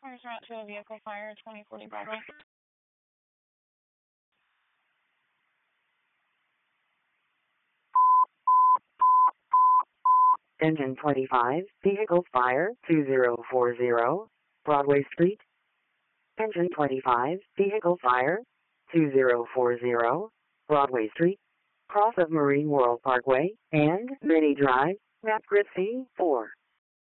Cars route to a vehicle fire, 2040 Broadway. Engine 25, vehicle fire, 2040, Broadway Street. Engine 25, vehicle fire, 2040, Broadway Street. Cross of Marine World Parkway and Mini Drive, map grid C4.